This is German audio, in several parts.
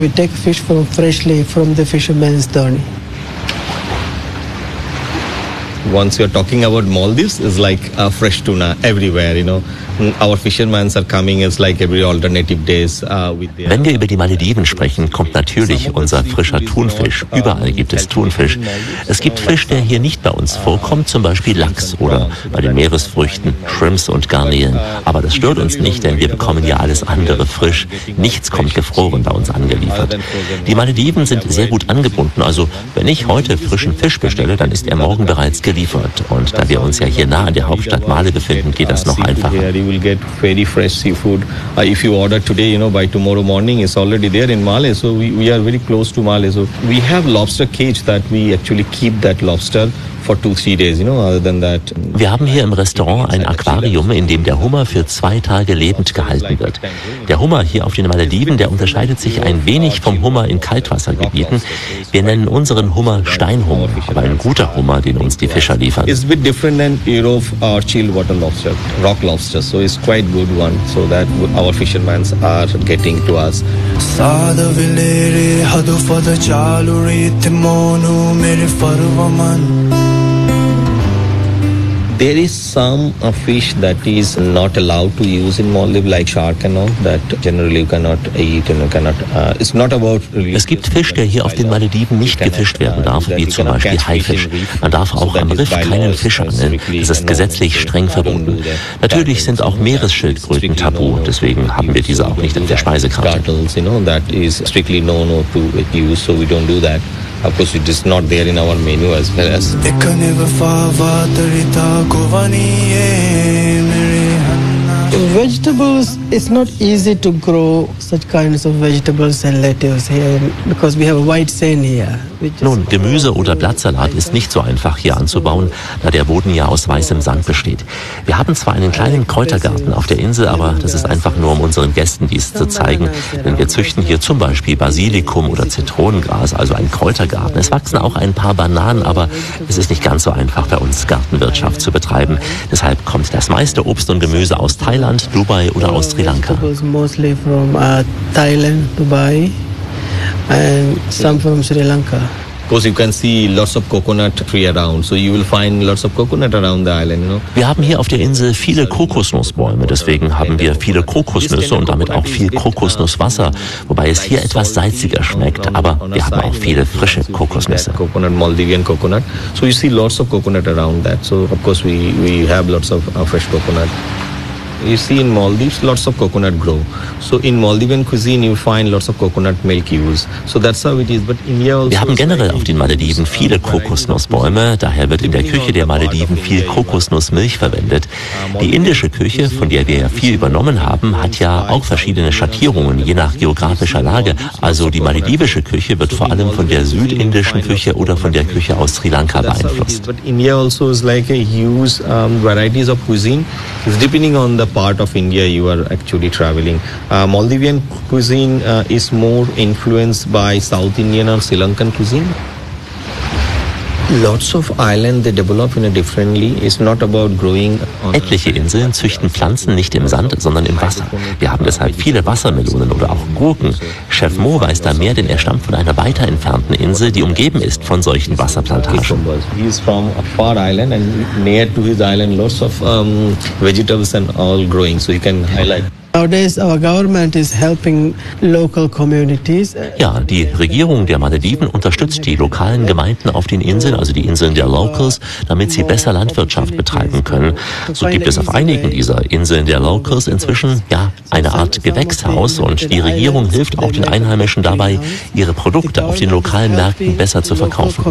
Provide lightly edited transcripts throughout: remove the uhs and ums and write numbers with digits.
We take fish freshly from the fisherman's dory. Once you're talking about Maldives, it's like fresh tuna everywhere, you know. Our fishermen are coming, it's like every alternative days with their... Wenn wir über die Malediven sprechen, kommt natürlich unser frischer Thunfisch. Überall gibt es Thunfisch. Es gibt Fisch, der hier nicht bei uns vorkommt, zum Beispiel Lachs oder bei den Meeresfrüchten Shrimps und Garnelen. Aber das stört uns nicht, denn wir bekommen ja alles andere frisch. Nichts kommt gefroren bei uns angeliefert. Die sind sehr gut angebunden, also wenn ich heute frischen Fisch bestelle, dann ist er morgen bereits geliefert. Und da wir uns ja hier nah an der Hauptstadt Male befinden, geht das noch einfacher. You will get very fresh seafood. If you order today, by tomorrow morning, it's already there in Male. So we are very close to Male. So we have lobster cage that we actually keep that lobster for 2-3 days, other than that. Wir haben hier im Restaurant ein Aquarium, in dem der Hummer für 2 Tage lebend gehalten wird. Der Hummer hier auf den Malediven, der unterscheidet sich ein wenig vom Hummer in Kaltwassergebieten. Wir nennen unseren Hummer Steinhummer, aber ein guter Hummer, den uns die Fischer liefern. It's a bit different than Europe or chilled water lobster, rock lobster. So it's quite good one. So that our fishermen are getting to us. There is some fish that is not allowed to use in Maldives, like shark and all, that generally you cannot eat and you cannot. It's not about. Es gibt Fisch, der hier auf den Malediven nicht gefischt werden darf, wie zum Beispiel Haifisch. Man darf auch am Riff keinen Fisch angeln. Das ist gesetzlich streng verboten. Natürlich sind auch Meeresschildkröten tabu, deswegen haben wir diese auch nicht auf der Speisekarte. That is strictly no to use, so we don't do that. Of course, it is not there in our menu as well as. Vegetables, it's not easy to grow such kinds of vegetables and lettuce here because we have a white sand here. Nun, Gemüse oder Blattsalat ist nicht so einfach hier anzubauen, da der Boden ja aus weißem Sand besteht. Wir haben zwar einen kleinen Kräutergarten auf der Insel, aber das ist einfach nur, um unseren Gästen dies zu zeigen. Denn wir züchten hier zum Beispiel Basilikum oder Zitronengras, also ein Kräutergarten. Es wachsen auch ein paar Bananen, aber es ist nicht ganz so einfach bei uns, Gartenwirtschaft zu betreiben. Deshalb kommt das meiste Obst und Gemüse aus Thailand, Dubai oder aus Sri Lanka. Mostly from Thailand, Dubai and some from Sri Lanka. Of course, you can see lots of coconut tree around, so you will find lots of coconut around the island. Wir haben hier auf der Insel viele Kokosnussbäume, deswegen haben wir viele Kokosnüsse und damit auch viel Kokosnusswasser, wobei es hier etwas salziger schmeckt, aber wir haben auch viele frische Kokosnüsse. Coconut, Maldivian coconut, so you see lots of coconut around that. So of course we have lots of fresh coconut. You see in Maldives lots of coconut grow. So in Maldivian cuisine you find lots of coconut milk use. So that's how it is. But India also. Wir haben generell auf den Malediven viele Kokosnussbäume, daher wird in der Küche der Malediven viel Kokosnussmilch verwendet. Die indische Küche, von der wir ja viel übernommen haben, hat ja auch verschiedene Schattierungen, je nach geografischer Lage. Also die maledivische Küche wird vor allem von der südindischen Küche oder von der Küche aus Sri Lanka beeinflusst. But India also is like a huge varieties of cuisine. It's depending on the part of India you are actually traveling. Maldivian cuisine is more influenced by South Indian or Sri Lankan cuisine. Lots of islands they develop in a differently. It's not about growing. Etliche Inseln züchten Pflanzen nicht im Sand, sondern im Wasser. Wir haben deshalb viele Wassermelonen oder auch Gurken. Chef Mo weiß da mehr, denn er stammt von einer weiter entfernten Insel, die umgeben ist von solchen Wasserplantagen. He is from a far island and near to his island lots of vegetables and all growing, so you can highlight. Nowadays our government is helping local communities. Ja, die Regierung der Malediven unterstützt die lokalen Gemeinden auf den Inseln, also die Inseln der Locals, damit sie besser Landwirtschaft betreiben können. So gibt es auf einigen dieser Inseln der Locals inzwischen eine Art Gewächshaus und die Regierung hilft auch den Einheimischen dabei, ihre Produkte auf den lokalen Märkten besser zu verkaufen.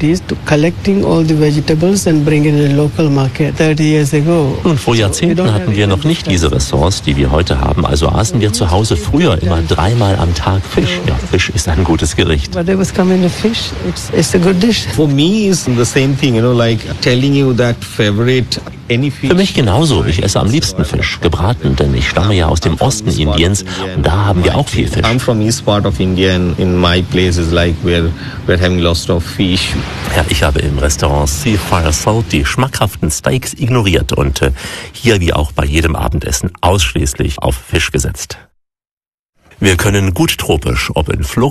Nun, vor Jahrzehnten hatten wir noch nicht diese Ressorts, die wir heute haben, also aßen wir zu Hause früher immer 3-mal am Tag Fisch. Ja, Fisch ist ein gutes Gericht. For me is the same thing, like telling you that favorite. Für mich genauso. Ich esse am liebsten Fisch, gebraten, denn ich stamme ja aus dem Osten Indiens und da haben wir auch viel Fisch. I'm from east part of India and in my place is like we're having lots of fish. Ja, ich habe im Restaurant Seafire Salt die schmackhaften Steaks ignoriert und hier wie auch bei jedem Abendessen ausschließlich auf Fisch gesetzt. Wir können gut tropisch, ob in Florida